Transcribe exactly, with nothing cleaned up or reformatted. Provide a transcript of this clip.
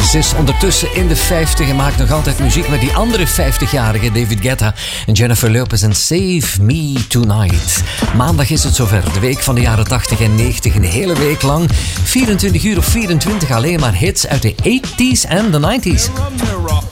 Ze is ondertussen in de vijftig en maakt nog altijd muziek met die andere vijftigjarige David Guetta en Jennifer Lopez en Save Me Tonight. Maandag is het zover, de week van de jaren tachtig en negentig, een hele week lang. vierentwintig uur of vierentwintig alleen maar hits uit de tachtiger en de negentiger.